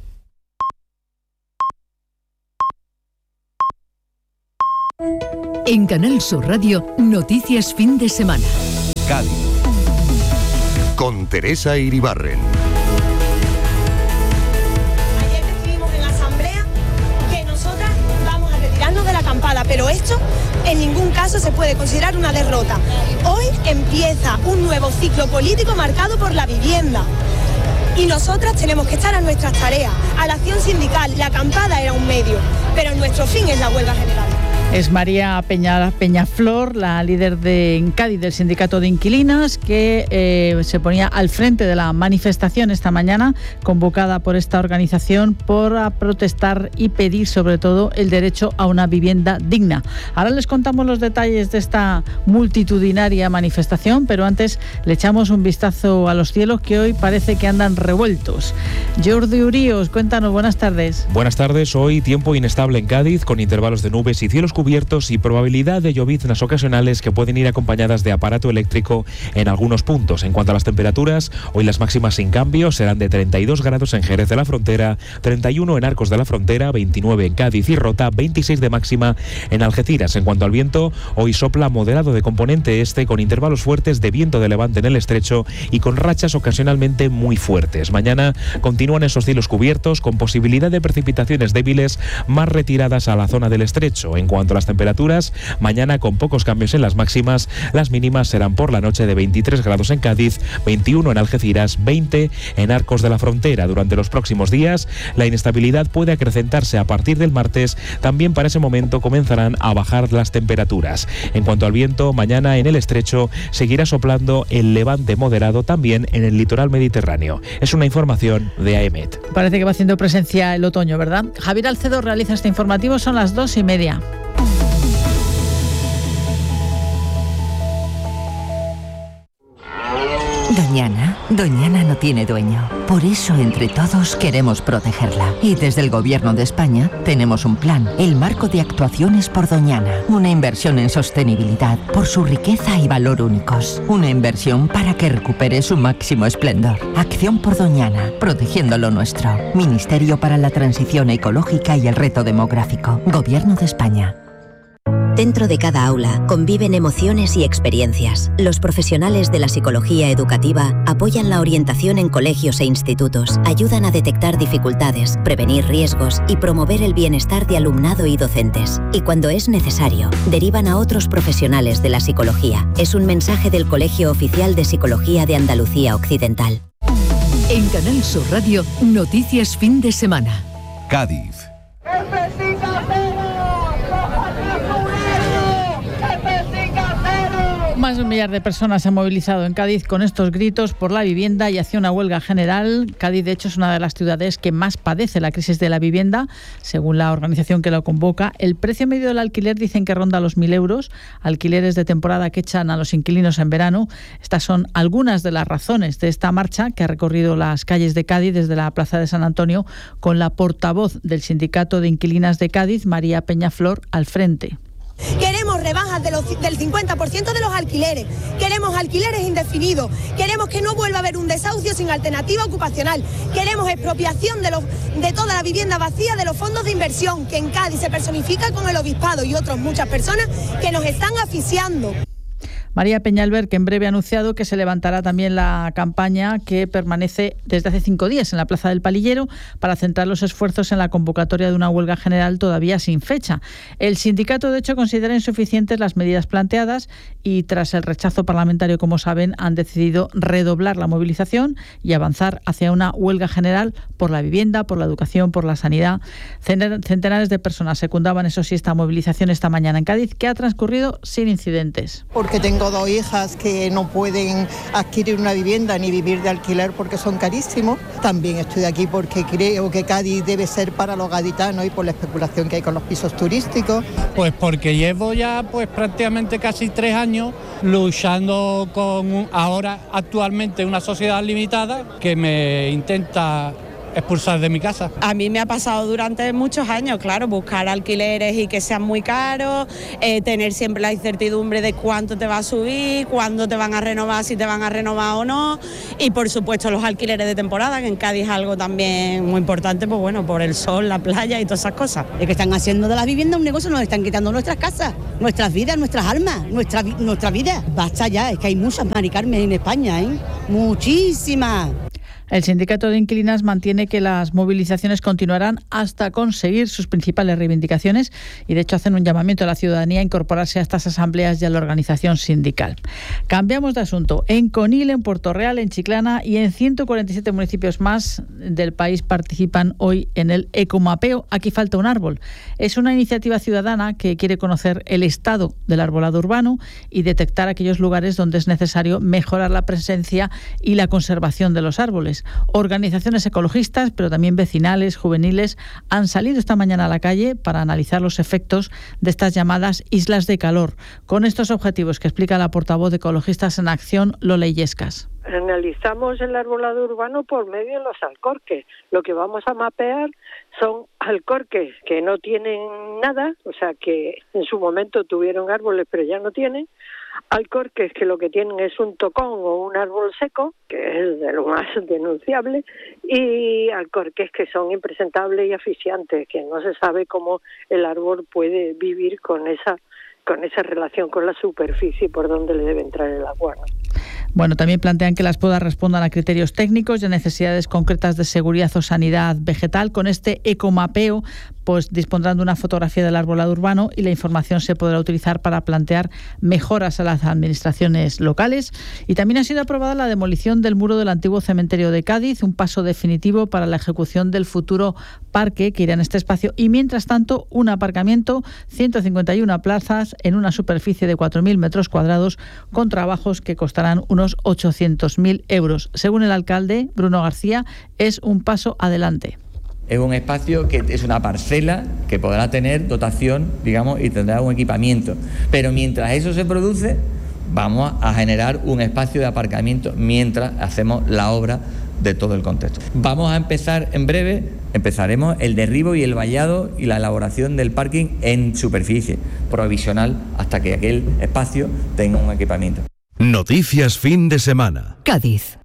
En Canal Sur Radio, Noticias Fin de Semana. Cádiz. Con Teresa Iribarren. Ayer decidimos en la Asamblea que nosotras vamos a retirarnos de la acampada, pero esto en ningún caso se puede considerar una derrota. Hoy empieza un nuevo ciclo político marcado por la vivienda. Y nosotras tenemos que estar a nuestras tareas, a la acción sindical. La acampada era un medio, pero nuestro fin es la huelga general. Es María Peñaflor, la líder en Cádiz del Sindicato de Inquilinas, que se ponía al frente de la manifestación esta mañana, convocada por esta organización por protestar y pedir sobre todo el derecho a una vivienda digna. Ahora les contamos los detalles de esta multitudinaria manifestación, pero antes le echamos un vistazo a los cielos que hoy parece que andan revueltos. Jordi Uríos, cuéntanos, buenas tardes. Buenas tardes, hoy tiempo inestable en Cádiz, con intervalos de nubes y cielos cubiertos y probabilidad de lloviznas ocasionales que pueden ir acompañadas de aparato eléctrico en algunos puntos. En cuanto a las temperaturas, hoy las máximas sin cambio serán de 32 grados en Jerez de la Frontera, 31 en Arcos de la Frontera, 29 en Cádiz y Rota, 26 de máxima en Algeciras. En cuanto al viento, hoy sopla moderado de componente este con intervalos fuertes de viento de levante en el estrecho y con rachas ocasionalmente muy fuertes. Mañana continúan esos cielos cubiertos con posibilidad de precipitaciones débiles más retiradas a la zona del estrecho. En cuanto a las temperaturas, mañana con pocos cambios en las máximas, las mínimas serán por la noche de 23 grados en Cádiz, 21 en Algeciras, 20 en Arcos de la Frontera. Durante los próximos días, la inestabilidad puede acrecentarse a partir del martes. También para ese momento comenzarán a bajar las temperaturas. En cuanto al viento, mañana en el estrecho seguirá soplando el levante moderado también en el litoral mediterráneo. Es una información de AEMET. Parece que va haciendo presencia el otoño, ¿verdad? Javier Alcedo realiza este informativo, son las 2:30. Doñana no tiene dueño. Por eso, entre todos, queremos protegerla. Y desde el Gobierno de España tenemos un plan, el Marco de Actuaciones por Doñana. Una inversión en sostenibilidad, por su riqueza y valor únicos. Una inversión para que recupere su máximo esplendor. Acción por Doñana, protegiendo lo nuestro. Ministerio para la Transición Ecológica y el Reto Demográfico. Gobierno de España. Dentro de cada aula conviven emociones y experiencias. Los profesionales de la psicología educativa apoyan la orientación en colegios e institutos, ayudan a detectar dificultades, prevenir riesgos y promover el bienestar de alumnado y docentes. Y cuando es necesario, derivan a otros profesionales de la psicología. Es un mensaje del Colegio Oficial de Psicología de Andalucía Occidental. En Canal Sur Radio, Noticias Fin de Semana. Cádiz. Más de 1 millar de personas se han movilizado en Cádiz con estos gritos por la vivienda y hacia una huelga general. Cádiz, de hecho, es una de las ciudades que más padece la crisis de la vivienda. Según la organización que lo convoca, el precio medio del alquiler dicen que ronda los 1.000 euros. Alquileres de temporada que echan a los inquilinos en verano. Estas son algunas de las razones de esta marcha que ha recorrido las calles de Cádiz desde la Plaza de San Antonio, con la portavoz del Sindicato de Inquilinas de Cádiz, María Peñaflor, al frente. Queremos rebajas del 50% de los alquileres. Queremos alquileres indefinidos. Queremos que no vuelva a haber un desahucio sin alternativa ocupacional. Queremos expropiación de toda la vivienda vacía de los fondos de inversión, que en Cádiz se personifica con el obispado y otras muchas personas que nos están asfixiando. María Peñalver, que en breve ha anunciado que se levantará también la campaña que permanece desde hace 5 días en la Plaza del Palillero para centrar los esfuerzos en la convocatoria de una huelga general todavía sin fecha. El sindicato, de hecho, considera insuficientes las medidas planteadas y, tras el rechazo parlamentario, como saben, han decidido redoblar la movilización y avanzar hacia una huelga general por la vivienda, por la educación, por la sanidad. Centenares de personas secundaban, eso sí, esta movilización esta mañana en Cádiz, que ha transcurrido sin incidentes. Porque tengo 2 hijas que no pueden adquirir una vivienda ni vivir de alquiler porque son carísimos. También estoy aquí porque creo que Cádiz debe ser para los gaditanos y por la especulación que hay con los pisos turísticos. Pues porque llevo ya prácticamente casi 3 años luchando con ahora actualmente una sociedad limitada que me intenta expulsar de mi casa. A mí me ha pasado durante muchos años, claro, buscar alquileres y que sean muy caros, tener siempre la incertidumbre de cuánto te va a subir, cuándo te van a renovar, si te van a renovar o no, y por supuesto los alquileres de temporada, que en Cádiz es algo también muy importante, pues bueno, por el sol, la playa y todas esas cosas. Es que están haciendo de las viviendas un negocio, nos están quitando nuestras casas, nuestras vidas, nuestras almas, nuestra vida. Basta ya, es que hay muchas Mari Carmen en España, muchísimas. El sindicato de inquilinas mantiene que las movilizaciones continuarán hasta conseguir sus principales reivindicaciones y, de hecho, hacen un llamamiento a la ciudadanía a incorporarse a estas asambleas y a la organización sindical. Cambiamos de asunto. En Conil, en Puerto Real, en Chiclana y en 147 municipios más del país participan hoy en el ecomapeo. Aquí falta un árbol. Es una iniciativa ciudadana que quiere conocer el estado del arbolado urbano y detectar aquellos lugares donde es necesario mejorar la presencia y la conservación de los árboles. Organizaciones ecologistas, pero también vecinales, juveniles, han salido esta mañana a la calle para analizar los efectos de estas llamadas islas de calor, con estos objetivos que explica la portavoz de Ecologistas en Acción, Lola Illescas. Analizamos el arbolado urbano por medio de los alcorques. Lo que vamos a mapear son alcorques que no tienen nada, o sea que en su momento tuvieron árboles pero ya no tienen. Alcorques que lo que tienen es un tocón o un árbol seco, que es de lo más denunciable, y alcorques que son impresentables y asfixiantes, que no se sabe cómo el árbol puede vivir con esa relación con la superficie por donde le debe entrar el agua, ¿no? Bueno, también plantean que las podas respondan a criterios técnicos y a necesidades concretas de seguridad o sanidad vegetal. Con este ecomapeo, pues dispondrán de una fotografía del arbolado urbano y la información se podrá utilizar para plantear mejoras a las administraciones locales. Y también ha sido aprobada la demolición del muro del antiguo cementerio de Cádiz, un paso definitivo para la ejecución del futuro parque que irá en este espacio. Y mientras tanto, un aparcamiento, 151 plazas en una superficie de 4.000 metros cuadrados con trabajos que costarán unos 800.000 euros. Según el alcalde, Bruno García, es un paso adelante. Es un espacio que es una parcela que podrá tener dotación, digamos, y tendrá un equipamiento. Pero mientras eso se produce, vamos a generar un espacio de aparcamiento mientras hacemos la obra de todo el contexto. Vamos a empezar en breve, empezaremos el derribo y el vallado y la elaboración del parking en superficie provisional hasta que aquel espacio tenga un equipamiento. Noticias fin de semana. Cádiz.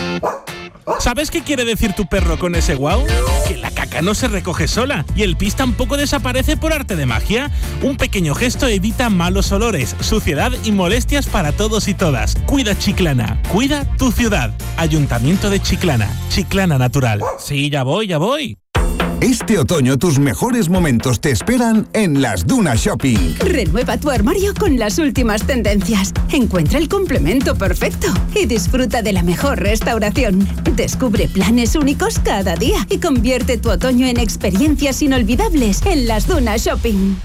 ¿Sabes qué quiere decir tu perro con ese guau? Que la caca no se recoge sola y el pis tampoco desaparece por arte de magia. Un pequeño gesto evita malos olores, suciedad y molestias para todos y todas. Cuida Chiclana, cuida tu ciudad. Ayuntamiento de Chiclana, Chiclana Natural. Sí, ya voy. Este otoño tus mejores momentos te esperan en Las Dunas Shopping. Renueva tu armario con las últimas tendencias. Encuentra el complemento perfecto y disfruta de la mejor restauración. Descubre planes únicos cada día y convierte tu otoño en experiencias inolvidables en Las Dunas Shopping.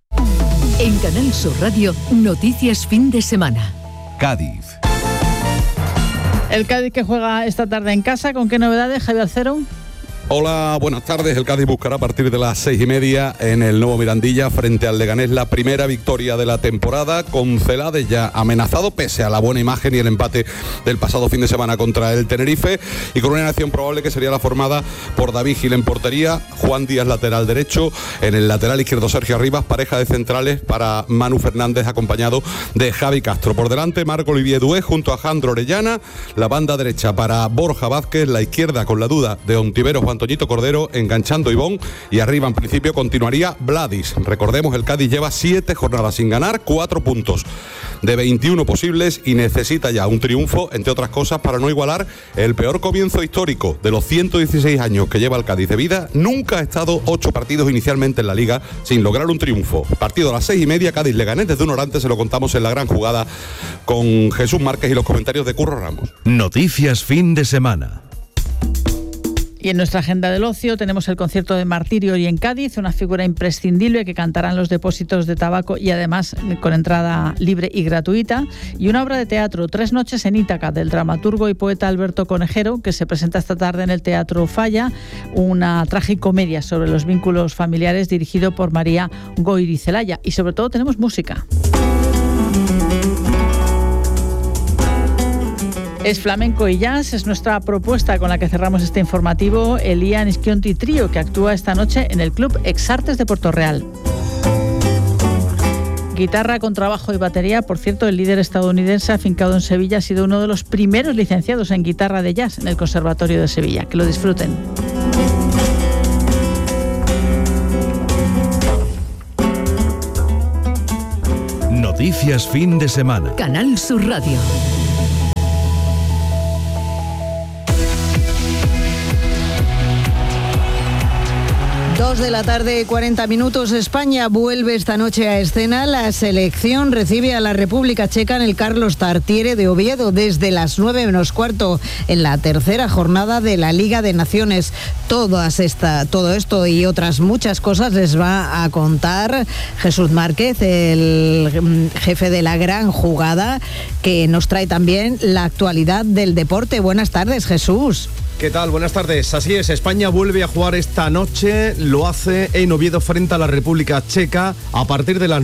En Canal Sur Radio, Noticias fin de semana. Cádiz. El Cádiz que juega esta tarde en casa, ¿con qué novedades, Javier Cero? Hola, buenas tardes. El Cádiz buscará a partir de las 6:30 en el nuevo Mirandilla frente al Leganés la primera victoria de la temporada, con Celades ya amenazado pese a la buena imagen y el empate del pasado fin de semana contra el Tenerife, y con una alineación probable que sería la formada por David Gil en portería, Juan Díaz lateral derecho, en el lateral izquierdo Sergio Arribas, pareja de centrales para Manu Fernández acompañado de Javi Castro. Por delante Marco Olivier Dué junto a Jandro Orellana, la banda derecha para Borja Vázquez, la izquierda con la duda de Ontiveros o Antoñito Cordero, enganchando Ivón, y arriba en principio continuaría Vladis. Recordemos, el Cádiz lleva 7 jornadas sin ganar, 4 puntos de 21 posibles y necesita ya un triunfo, entre otras cosas, para no igualar el peor comienzo histórico de los 116 años que lleva el Cádiz de vida. Nunca ha estado 8 partidos inicialmente en la Liga sin lograr un triunfo. Partido a las 6:30, Cádiz Leganés. Desde una hora antes se lo contamos en La Gran Jugada con Jesús Márquez y los comentarios de Curro Ramos. Noticias fin de semana. Y en nuestra agenda del ocio tenemos el concierto de Martirio hoy en Cádiz, una figura imprescindible que cantará en los depósitos de tabaco y además con entrada libre y gratuita. Y una obra de teatro, 3 noches en Ítaca, del dramaturgo y poeta Alberto Conejero, que se presenta esta tarde en el Teatro Falla, una tragicomedia sobre los vínculos familiares dirigido por María Goirizelaya. Y sobre todo tenemos música. Es flamenco y jazz, es nuestra propuesta con la que cerramos este informativo. El Ian Schionti Trío, que actúa esta noche en el Club Exartes de Puerto Real. Guitarra, contrabajo y batería. Por cierto, el líder estadounidense afincado en Sevilla ha sido uno de los primeros licenciados en guitarra de jazz en el Conservatorio de Sevilla. Que lo disfruten. Noticias fin de semana. Canal Sur Radio. De la tarde, 40 minutos. España vuelve esta noche a escena. La selección recibe a la República Checa en el Carlos Tartiere de Oviedo desde las 9:15 en la tercera jornada de la Liga de Naciones. Todo esto y otras muchas cosas les va a contar Jesús Márquez, el jefe de La Gran Jugada, que nos trae también la actualidad del deporte. Buenas tardes, Jesús. ¿Qué tal? Buenas tardes. Así es, España vuelve a jugar esta noche, lo hace en Oviedo frente a la República Checa a partir de las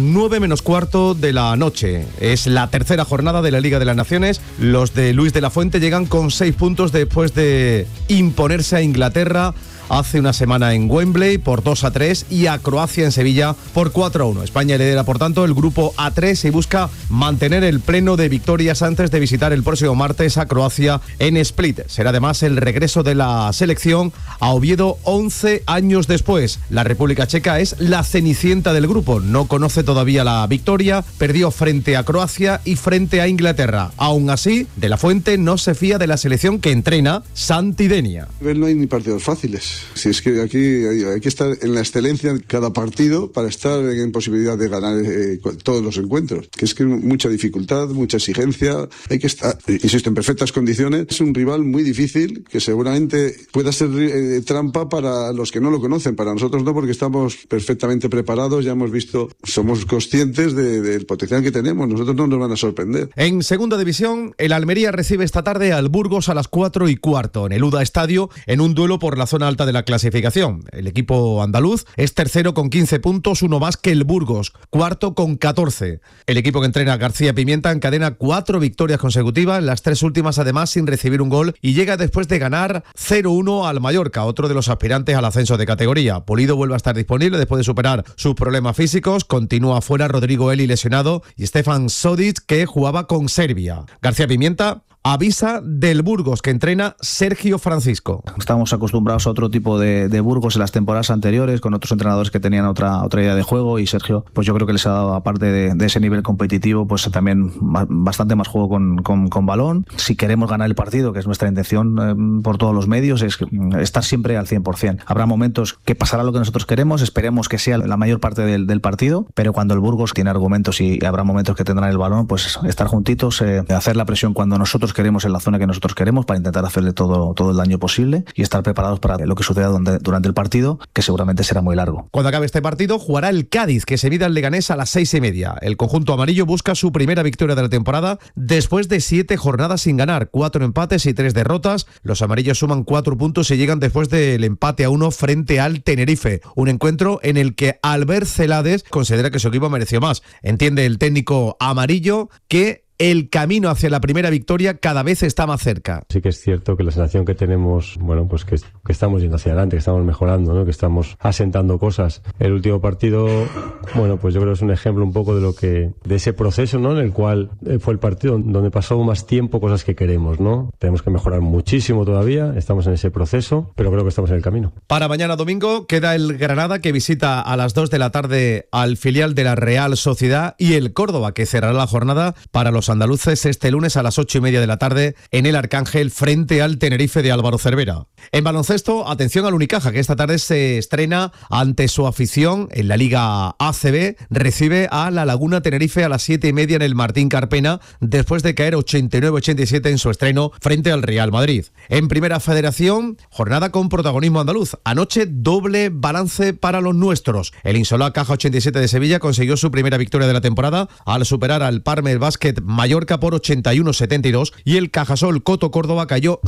9:15 de la noche. Es la tercera jornada de la Liga de las Naciones. Los de Luis de la Fuente llegan con 6 puntos después de imponerse a Inglaterra hace una semana en Wembley por 2-3 y a Croacia en Sevilla por 4-1. España lidera, por tanto, el grupo A3 y busca mantener el pleno de victorias antes de visitar el próximo martes a Croacia en Split. Será además el regreso de la selección a Oviedo 11 años después. La República Checa es la cenicienta del grupo. No conoce todavía la victoria, perdió frente a Croacia y frente a Inglaterra. Aún así, de la Fuente no se fía de la selección que entrena Santi Denia. No hay ni partidos fáciles. Si es que aquí hay que estar en la excelencia en cada partido para estar en posibilidad de ganar todos los encuentros. Que es que mucha dificultad, mucha exigencia, hay que estar, insisto, en perfectas condiciones. Es un rival muy difícil que seguramente pueda ser trampa para los que no lo conocen, para nosotros no, porque estamos perfectamente preparados, ya hemos visto, somos conscientes del potencial que tenemos, nosotros no nos van a sorprender. En segunda división, el Almería recibe esta tarde al Burgos a las 4:15 en el UDA Estadio, en un duelo por la zona alta de la clasificación. El equipo andaluz es tercero con 15 puntos, uno más que el Burgos, cuarto con 14. El equipo que entrena García Pimienta encadena 4 victorias consecutivas, las 3 últimas además sin recibir un gol, y llega después de ganar 0-1 al Mallorca, otro de los aspirantes al ascenso de categoría. Pulido vuelve a estar disponible después de superar sus problemas físicos, continúa fuera Rodrigo Eli lesionado y Stefan Sodic, que jugaba con Serbia. García Pimienta avisa del Burgos que entrena Sergio Francisco. Estamos acostumbrados a otro tipo de Burgos en las temporadas anteriores, con otros entrenadores que tenían otra idea de juego, y Sergio, pues yo creo que les ha dado, aparte de ese nivel competitivo, pues también bastante más juego con balón. Si queremos ganar el partido, que es nuestra intención por todos los medios, es estar siempre al 100%. Habrá momentos que pasará lo que nosotros queremos, esperemos que sea la mayor parte del partido, pero cuando el Burgos tiene argumentos y habrá momentos que tendrán el balón, pues estar juntitos, hacer la presión cuando nosotros nosotros queremos, en la zona que nosotros queremos, para intentar hacerle todo el daño posible y estar preparados para lo que suceda durante el partido, que seguramente será muy largo. Cuando acabe este partido jugará el Cádiz, que se mide al Leganés a las 6:30. El conjunto amarillo busca su primera victoria de la temporada después de 7 jornadas sin ganar, 4 empates y 3 derrotas. Los amarillos suman 4 puntos y llegan después del empate a 1 frente al Tenerife, un encuentro en el que Albert Celades considera que su equipo mereció más. Entiende el técnico amarillo que el camino hacia la primera victoria cada vez está más cerca. Sí que es cierto que la sensación que tenemos, bueno, pues que estamos yendo hacia adelante, que estamos mejorando, ¿no? Que estamos asentando cosas. El último partido, bueno, pues yo creo que es un ejemplo un poco de ese proceso, ¿no? En el cual fue el partido donde pasó más tiempo cosas que queremos, ¿no? Tenemos que mejorar muchísimo todavía, estamos en ese proceso, pero creo que estamos en el camino. Para mañana domingo queda el Granada, que visita a las 2 de la tarde al filial de la Real Sociedad, y el Córdoba, que cerrará la jornada para los andaluces este lunes a las 8:30 de la tarde en el Arcángel frente al Tenerife de Álvaro Cervera. En baloncesto, atención al Unicaja, que esta tarde se estrena ante su afición en la Liga ACB. Recibe a la Laguna Tenerife a las 7:30 en el Martín Carpena, después de caer 89-87 en su estreno frente al Real Madrid. En Primera Federación, jornada con protagonismo andaluz. Anoche, doble balance para los nuestros. El Insolá Caja 87 de Sevilla consiguió su primera victoria de la temporada al superar al Parme Basket Mallorca por 81-72, y el Cajasol Coto Córdoba cayó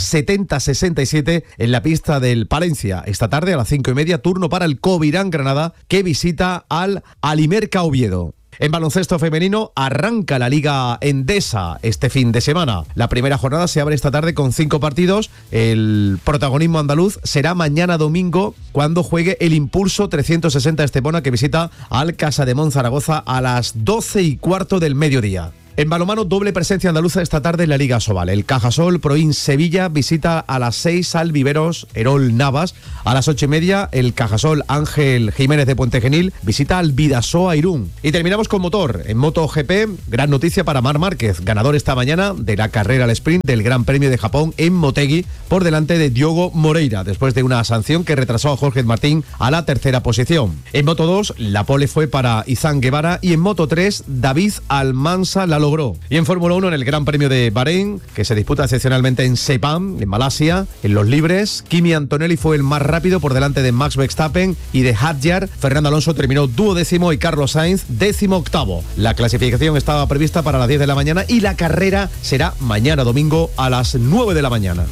70-67 en la pista del Palencia. Esta tarde a las 5:30, turno para el Covirán Granada, que visita al Alimerca Oviedo. En baloncesto femenino arranca la Liga Endesa este fin de semana. La primera jornada se abre esta tarde con 5 partidos. El protagonismo andaluz será mañana domingo, cuando juegue el Impulso 360 Estepona, que visita al Casademont Zaragoza a las 12:15 del mediodía. En balonmano, doble presencia andaluza esta tarde en la Liga Sobal. El Cajasol Proin Sevilla visita a las 6 al Viveros Erol Navas. A las 8:30, el Cajasol Ángel Jiménez de Puente Genil visita al Vidasoa Irún. Y terminamos con motor. En MotoGP, gran noticia para Marc Márquez, ganador esta mañana de la carrera al sprint del Gran Premio de Japón en Motegi, por delante de Diogo Moreira, después de una sanción que retrasó a Jorge Martín a la tercera posición. En Moto2, la pole fue para Izan Guevara, y en Moto3, David Almansa la logró. Y en Fórmula 1, en el Gran Premio de Bahrein, que se disputa excepcionalmente en Sepang, en Malasia, en los libres, Kimi Antonelli fue el más rápido por delante de Max Verstappen y de Hadjar. Fernando Alonso terminó 12º y Carlos Sainz 18º. La clasificación estaba prevista para las 10 de la mañana y la carrera será mañana domingo a las 9 de la mañana.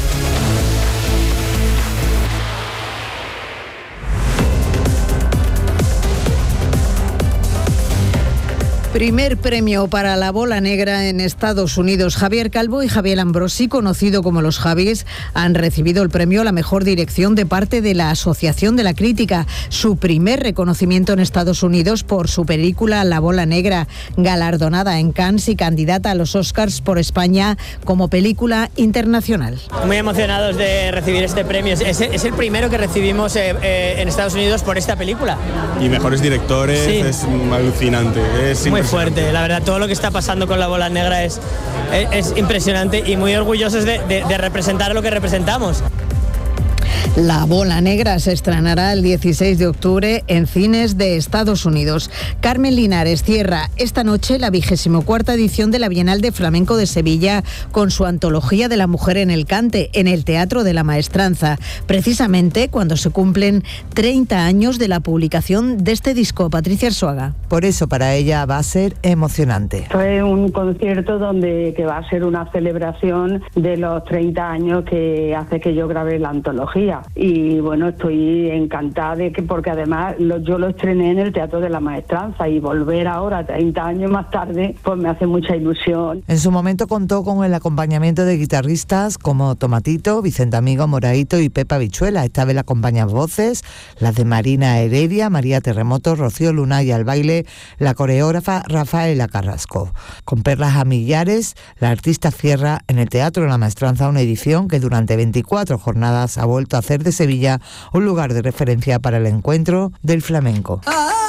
Primer premio para la bola negra en Estados Unidos. Javier Calvo y Javier Ambrosi, conocido como los Javis, han recibido el premio a la mejor dirección de parte de la Asociación de la Crítica. Su primer reconocimiento en Estados Unidos por su película La bola negra, galardonada en Cannes y candidata a los Oscars por España como película internacional. Muy emocionados de recibir este premio. Es el primero que recibimos en Estados Unidos por esta película. Y mejores directores, sí. Es alucinante. Es muy fuerte, la verdad, todo lo que está pasando con la bola negra es impresionante, y muy orgullosos de representar lo que representamos. La bola negra se estrenará el 16 de octubre en cines de Estados Unidos. Carmen Linares cierra esta noche la 24ª edición de la Bienal de Flamenco de Sevilla con su antología de la mujer en el cante en el Teatro de la Maestranza, precisamente cuando se cumplen 30 años de la publicación de este disco. Patricia Arzuaga. Por eso para ella va a ser emocionante. Fue un concierto que va a ser una celebración de los 30 años que hace que yo grabé la antología. Y bueno, estoy encantada porque además yo lo estrené en el Teatro de la Maestranza, y volver ahora 30 años más tarde pues me hace mucha ilusión. En su momento contó con el acompañamiento de guitarristas como Tomatito, Vicente Amigo, Moraito y Pepa Bichuela. Esta vez le acompañan voces, las de Marina Heredia, María Terremoto, Rocío Luna, y al baile la coreógrafa Rafaela Carrasco. Con perlas a millares, la artista cierra en el Teatro de la Maestranza una edición que durante 24 jornadas ha vuelto a hacer de Sevilla un lugar de referencia para el encuentro del flamenco.